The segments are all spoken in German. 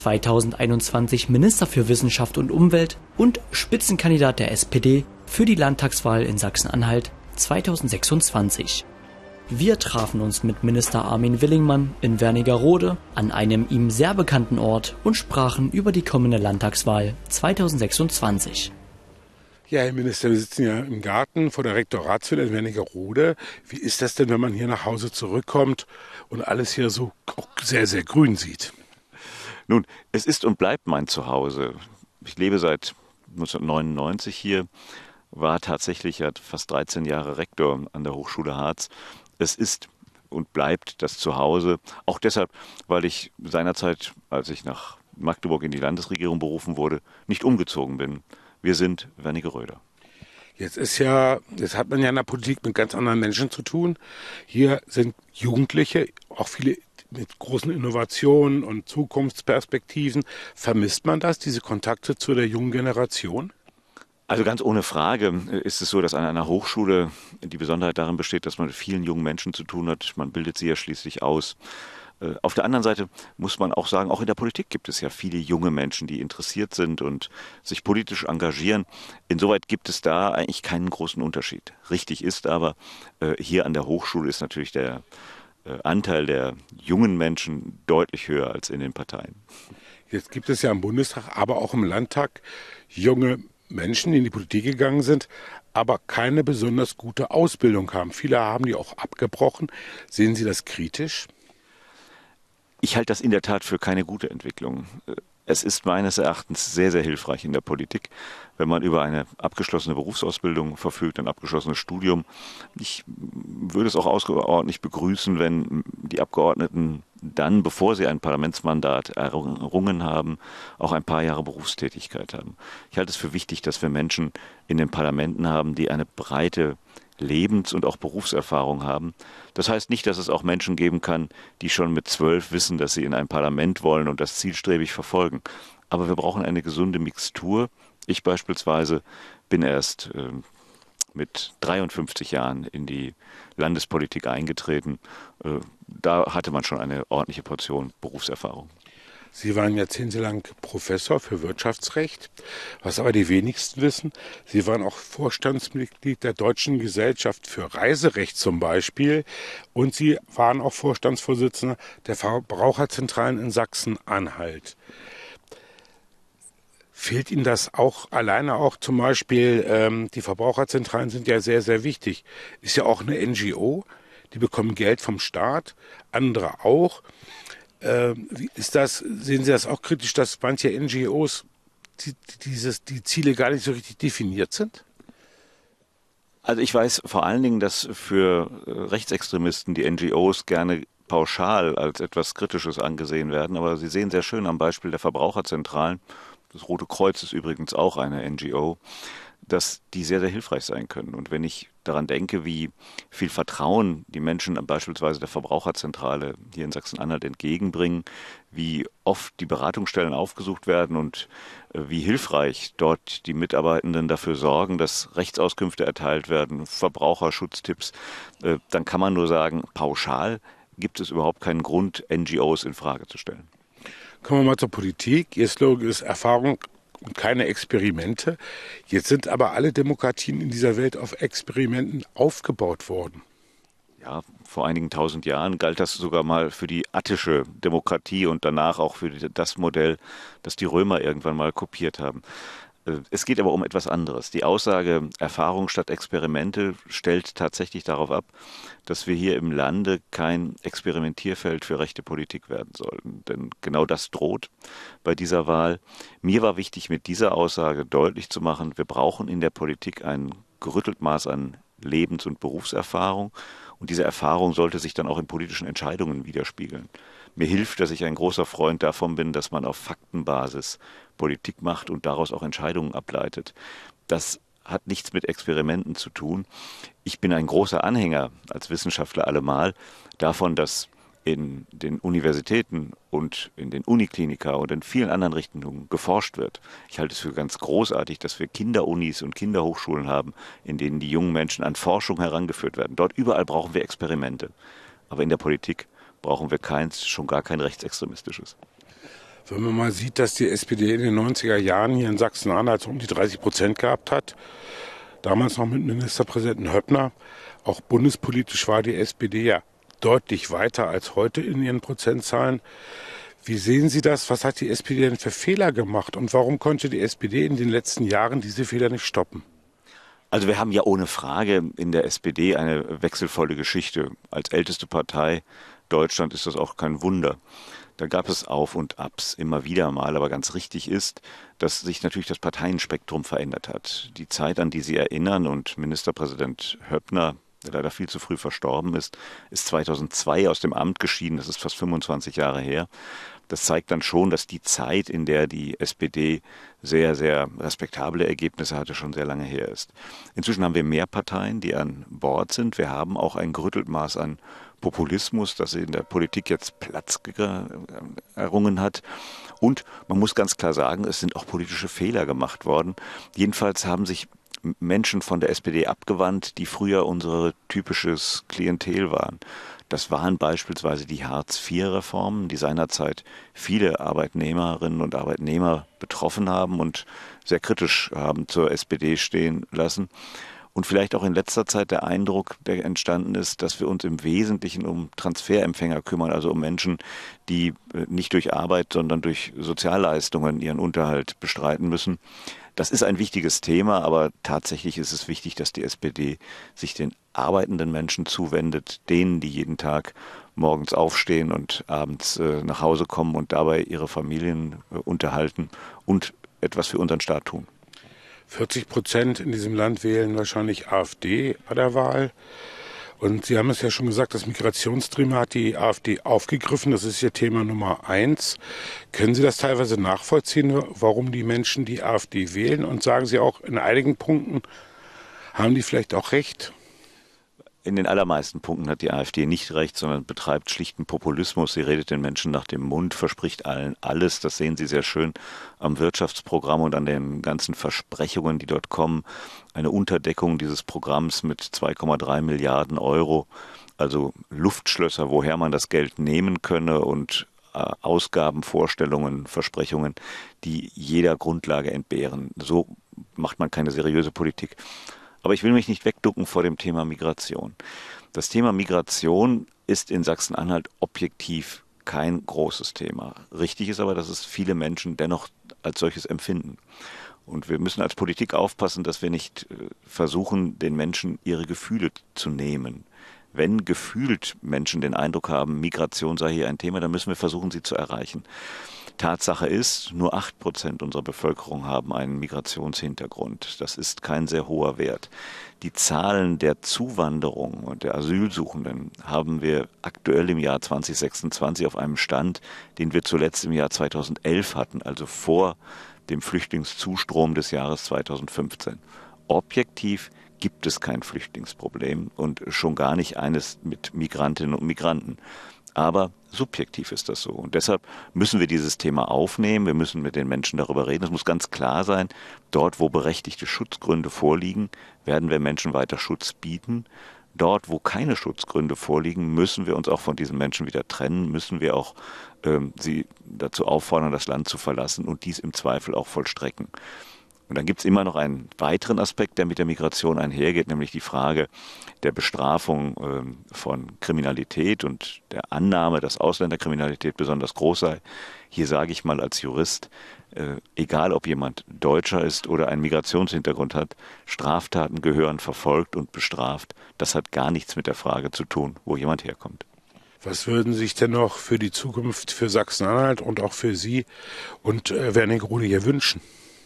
2021 Minister für Wissenschaft und Umwelt und Spitzenkandidat der SPD für die Landtagswahl in Sachsen-Anhalt 2026. Wir trafen uns mit Minister Armin Willingmann in Wernigerode an einem ihm sehr bekannten Ort und sprachen über die kommende Landtagswahl 2026. Ja, Herr Minister, wir sitzen ja im Garten vor der Rektoratsvilla in Wernigerode. Wie ist das denn, wenn man hier nach Hause zurückkommt und alles hier so auch sehr, sehr grün sieht? Nun, es ist und bleibt mein Zuhause. Ich lebe seit 1999 hier, war tatsächlich fast 13 Jahre Rektor an der Hochschule Harz. Es ist und bleibt das Zuhause, auch deshalb, weil ich seinerzeit, als ich nach Magdeburg in die Landesregierung berufen wurde, nicht umgezogen bin. Wir sind Wernigeröder. Jetzt hat man ja in der Politik mit ganz anderen Menschen zu tun. Hier sind Jugendliche, auch viele mit großen Innovationen und Zukunftsperspektiven. Vermisst man das, diese Kontakte zu der jungen Generation? Also ganz ohne Frage ist es so, dass an einer Hochschule die Besonderheit darin besteht, dass man mit vielen jungen Menschen zu tun hat. Man bildet sie ja schließlich aus. Auf der anderen Seite muss man auch sagen, auch in der Politik gibt es ja viele junge Menschen, die interessiert sind und sich politisch engagieren. Insoweit gibt es da eigentlich keinen großen Unterschied. Richtig ist aber, hier an der Hochschule ist natürlich der Anteil der jungen Menschen deutlich höher als in den Parteien. Jetzt gibt es ja im Bundestag, aber auch im Landtag junge Menschen, die in die Politik gegangen sind, aber keine besonders gute Ausbildung haben. Viele haben die auch abgebrochen. Sehen Sie das kritisch? Ich halte das in der Tat für keine gute Entwicklung. Es ist meines Erachtens sehr, sehr hilfreich in der Politik, wenn man über eine abgeschlossene Berufsausbildung verfügt, ein abgeschlossenes Studium. Ich würde es auch außerordentlich begrüßen, wenn die Abgeordneten dann, bevor sie ein Parlamentsmandat errungen haben, auch ein paar Jahre Berufstätigkeit haben. Ich halte es für wichtig, dass wir Menschen in den Parlamenten haben, die eine breite Lebens- und auch Berufserfahrung haben. Das heißt nicht, dass es auch Menschen geben kann, die schon mit 12 wissen, dass sie in ein Parlament wollen und das zielstrebig verfolgen. Aber wir brauchen eine gesunde Mixtur. Ich beispielsweise bin erst mit 53 Jahren in die Landespolitik eingetreten. Da hatte man schon eine ordentliche Portion Berufserfahrung. Sie waren jahrzehntelang Professor für Wirtschaftsrecht, was aber die wenigsten wissen. Sie waren auch Vorstandsmitglied der Deutschen Gesellschaft für Reiserecht zum Beispiel und Sie waren auch Vorstandsvorsitzender der Verbraucherzentralen in Sachsen-Anhalt. Fehlt Ihnen das auch alleine auch zum Beispiel, die Verbraucherzentralen sind ja sehr, sehr wichtig. Ist ja auch eine NGO, die bekommen Geld vom Staat, andere auch. Wie ist das, sehen Sie das auch kritisch, dass manche NGOs die Ziele gar nicht so richtig definiert sind? Also ich weiß vor allen Dingen, dass für Rechtsextremisten die NGOs gerne pauschal als etwas Kritisches angesehen werden, aber Sie sehen sehr schön am Beispiel der Verbraucherzentralen, das Rote Kreuz ist übrigens auch eine NGO, dass die sehr, sehr hilfreich sein können. Und wenn ich daran denke, wie viel Vertrauen die Menschen beispielsweise der Verbraucherzentrale hier in Sachsen-Anhalt entgegenbringen, wie oft die Beratungsstellen aufgesucht werden und wie hilfreich dort die Mitarbeitenden dafür sorgen, dass Rechtsauskünfte erteilt werden, Verbraucherschutztipps, dann kann man nur sagen, pauschal gibt es überhaupt keinen Grund, NGOs in Frage zu stellen. Kommen wir mal zur Politik. Ihr Slogan ist Erfahrung und keine Experimente. Jetzt sind aber alle Demokratien in dieser Welt auf Experimenten aufgebaut worden. Ja, vor einigen tausend Jahren galt das sogar mal für die attische Demokratie und danach auch für das Modell, das die Römer irgendwann mal kopiert haben. Es geht aber um etwas anderes. Die Aussage Erfahrung statt Experimente stellt tatsächlich darauf ab, dass wir hier im Lande kein Experimentierfeld für rechte Politik werden sollten. Denn genau das droht bei dieser Wahl. Mir war wichtig, mit dieser Aussage deutlich zu machen, wir brauchen in der Politik ein gerüttelt Maß an Lebens- und Berufserfahrung. Und diese Erfahrung sollte sich dann auch in politischen Entscheidungen widerspiegeln. Mir hilft, dass ich ein großer Freund davon bin, dass man auf Faktenbasis Politik macht und daraus auch Entscheidungen ableitet. Das hat nichts mit Experimenten zu tun. Ich bin ein großer Anhänger, als Wissenschaftler allemal, davon, dass in den Universitäten und in den Uniklinika und in vielen anderen Richtungen geforscht wird. Ich halte es für ganz großartig, dass wir Kinderunis und Kinderhochschulen haben, in denen die jungen Menschen an Forschung herangeführt werden. Dort überall brauchen wir Experimente. Aber in der Politik brauchen wir keins, schon gar kein rechtsextremistisches. Wenn man mal sieht, dass die SPD in den 90er Jahren hier in Sachsen-Anhalt um die 30% gehabt hat, damals noch mit Ministerpräsidenten Höppner, auch bundespolitisch war die SPD ja deutlich weiter als heute in ihren Prozentzahlen. Wie sehen Sie das? Was hat die SPD denn für Fehler gemacht und warum konnte die SPD in den letzten Jahren diese Fehler nicht stoppen? Also wir haben ja ohne Frage in der SPD eine wechselvolle Geschichte. Als älteste Partei Deutschland ist das auch kein Wunder. Da gab es Auf und Abs immer wieder mal, aber ganz richtig ist, dass sich natürlich das Parteienspektrum verändert hat. Die Zeit, an die Sie erinnern, und Ministerpräsident Höppner, der leider viel zu früh verstorben ist 2002 aus dem Amt geschieden, das ist fast 25 Jahre her. Das zeigt dann schon, dass die Zeit, in der die SPD sehr, sehr respektable Ergebnisse hatte, schon sehr lange her ist. Inzwischen haben wir mehr Parteien, die an Bord sind. Wir haben auch ein gerüttelt Maß an Populismus, das in der Politik jetzt Platz errungen hat. Und man muss ganz klar sagen, es sind auch politische Fehler gemacht worden. Jedenfalls haben sich Menschen von der SPD abgewandt, die früher unser typisches Klientel waren. Das waren beispielsweise die Hartz-IV-Reformen, die seinerzeit viele Arbeitnehmerinnen und Arbeitnehmer betroffen haben und sehr kritisch haben zur SPD stehen lassen. Und vielleicht auch in letzter Zeit der Eindruck, der entstanden ist, dass wir uns im Wesentlichen um Transferempfänger kümmern, also um Menschen, die nicht durch Arbeit, sondern durch Sozialleistungen ihren Unterhalt bestreiten müssen. Das ist ein wichtiges Thema, aber tatsächlich ist es wichtig, dass die SPD sich den arbeitenden Menschen zuwendet, denen, die jeden Tag morgens aufstehen und abends nach Hause kommen und dabei ihre Familien unterhalten und etwas für unseren Staat tun. 40% in diesem Land wählen wahrscheinlich AfD bei der Wahl. Und Sie haben es ja schon gesagt, das Migrationsthema hat die AfD aufgegriffen. Das ist Ihr Thema Nummer 1. Können Sie das teilweise nachvollziehen, warum die Menschen die AfD wählen? Und sagen Sie auch, in einigen Punkten haben die vielleicht auch recht? In den allermeisten Punkten hat die AfD nicht recht, sondern betreibt schlichten Populismus. Sie redet den Menschen nach dem Mund, verspricht allen alles. Das sehen Sie sehr schön am Wirtschaftsprogramm und an den ganzen Versprechungen, die dort kommen. Eine Unterdeckung dieses Programms mit 2,3 Milliarden Euro, also Luftschlösser, woher man das Geld nehmen könne, und Ausgaben, Vorstellungen, Versprechungen, die jeder Grundlage entbehren. So macht man keine seriöse Politik. Aber ich will mich nicht wegducken vor dem Thema Migration. Das Thema Migration ist in Sachsen-Anhalt objektiv kein großes Thema. Richtig ist aber, dass es viele Menschen dennoch als solches empfinden. Und wir müssen als Politik aufpassen, dass wir nicht versuchen, den Menschen ihre Gefühle zu nehmen. Wenn gefühlt Menschen den Eindruck haben, Migration sei hier ein Thema, dann müssen wir versuchen, sie zu erreichen. Tatsache ist, nur 8% unserer Bevölkerung haben einen Migrationshintergrund. Das ist kein sehr hoher Wert. Die Zahlen der Zuwanderung und der Asylsuchenden haben wir aktuell im Jahr 2026 auf einem Stand, den wir zuletzt im Jahr 2011 hatten, also vor dem Flüchtlingszustrom des Jahres 2015. Objektiv gibt es kein Flüchtlingsproblem und schon gar nicht eines mit Migrantinnen und Migranten. Aber subjektiv ist das so. Und deshalb müssen wir dieses Thema aufnehmen. Wir müssen mit den Menschen darüber reden. Es muss ganz klar sein, dort, wo berechtigte Schutzgründe vorliegen, werden wir Menschen weiter Schutz bieten. Dort, wo keine Schutzgründe vorliegen, müssen wir uns auch von diesen Menschen wieder trennen, müssen wir auch sie dazu auffordern, das Land zu verlassen und dies im Zweifel auch vollstrecken. Und dann gibt es immer noch einen weiteren Aspekt, der mit der Migration einhergeht, nämlich die Frage der Bestrafung von Kriminalität und der Annahme, dass Ausländerkriminalität besonders groß sei. Hier sage ich mal als Jurist, egal ob jemand Deutscher ist oder einen Migrationshintergrund hat, Straftaten gehören verfolgt und bestraft. Das hat gar nichts mit der Frage zu tun, wo jemand herkommt. Was würden Sie sich denn noch für die Zukunft für Sachsen-Anhalt und auch für Sie und Wernigerode hier wünschen?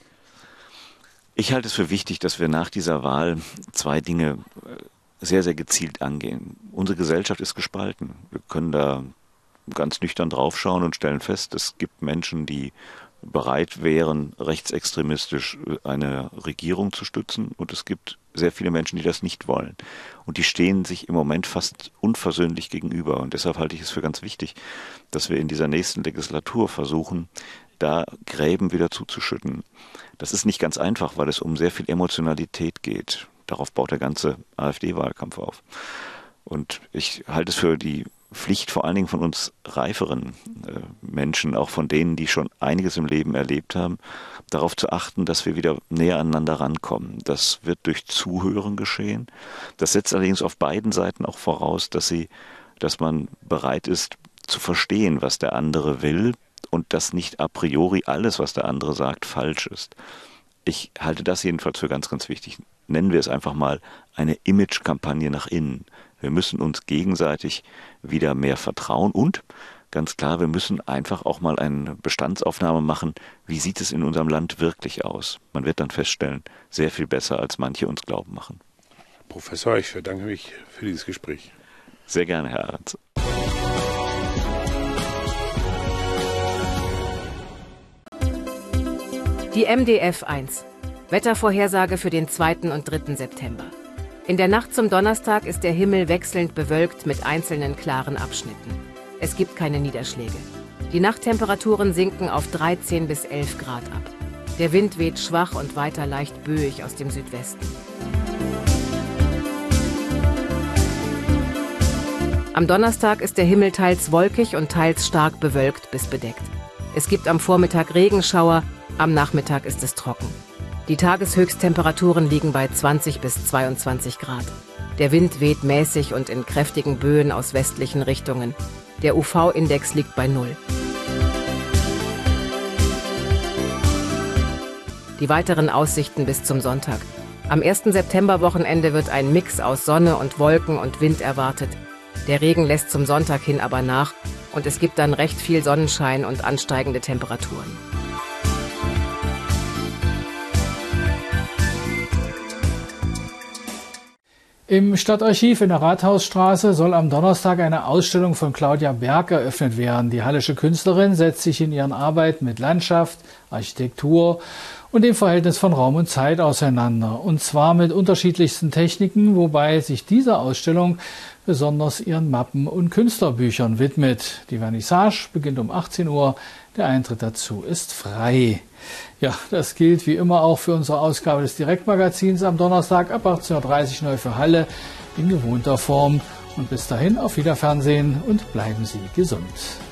Ich halte es für wichtig, dass wir nach dieser Wahl zwei Dinge sehr, sehr gezielt angehen. Unsere Gesellschaft ist gespalten. Wir können da ganz nüchtern draufschauen und stellen fest, es gibt Menschen, die bereit wären, rechtsextremistisch eine Regierung zu stützen, und es gibt sehr viele Menschen, die das nicht wollen. Und die stehen sich im Moment fast unversöhnlich gegenüber. Und deshalb halte ich es für ganz wichtig, dass wir in dieser nächsten Legislatur versuchen, da Gräben wieder zuzuschütten. Das ist nicht ganz einfach, weil es um sehr viel Emotionalität geht. Darauf baut der ganze AfD-Wahlkampf auf. Und ich halte es für die Pflicht vor allen Dingen von uns reiferen Menschen, auch von denen, die schon einiges im Leben erlebt haben, darauf zu achten, dass wir wieder näher aneinander rankommen. Das wird durch Zuhören geschehen. Das setzt allerdings auf beiden Seiten auch voraus, dass man bereit ist zu verstehen, was der andere will und dass nicht a priori alles, was der andere sagt, falsch ist. Ich halte das jedenfalls für ganz, ganz wichtig. Nennen wir es einfach mal eine Image-Kampagne nach innen. Wir müssen uns gegenseitig wieder mehr vertrauen und ganz klar, wir müssen einfach auch mal eine Bestandsaufnahme machen, wie sieht es in unserem Land wirklich aus. Man wird dann feststellen, sehr viel besser, als manche uns glauben machen. Professor, ich bedanke mich für dieses Gespräch. Sehr gerne, Herr Ahrens. Die MDF 1. Wettervorhersage für den 2. und 3. September. In der Nacht zum Donnerstag ist der Himmel wechselnd bewölkt mit einzelnen klaren Abschnitten. Es gibt keine Niederschläge. Die Nachttemperaturen sinken auf 13 bis 11 Grad ab. Der Wind weht schwach und weiter leicht böig aus dem Südwesten. Am Donnerstag ist der Himmel teils wolkig und teils stark bewölkt bis bedeckt. Es gibt am Vormittag Regenschauer, am Nachmittag ist es trocken. Die Tageshöchsttemperaturen liegen bei 20 bis 22 Grad. Der Wind weht mäßig und in kräftigen Böen aus westlichen Richtungen. Der UV-Index liegt bei 0. Die weiteren Aussichten bis zum Sonntag. Am 1. Septemberwochenende wird ein Mix aus Sonne und Wolken und Wind erwartet. Der Regen lässt zum Sonntag hin aber nach und es gibt dann recht viel Sonnenschein und ansteigende Temperaturen. Im Stadtarchiv in der Rathausstraße soll am Donnerstag eine Ausstellung von Claudia Berg eröffnet werden. Die hallische Künstlerin setzt sich in ihren Arbeiten mit Landschaft, Architektur und dem Verhältnis von Raum und Zeit auseinander. Und zwar mit unterschiedlichsten Techniken, wobei sich diese Ausstellung besonders ihren Mappen und Künstlerbüchern widmet. Die Vernissage beginnt um 18 Uhr. Der Eintritt dazu ist frei. Ja, das gilt wie immer auch für unsere Ausgabe des Direktmagazins am Donnerstag ab 18:30 Uhr neu für Halle in gewohnter Form. Und bis dahin auf Wiederfernsehen und bleiben Sie gesund.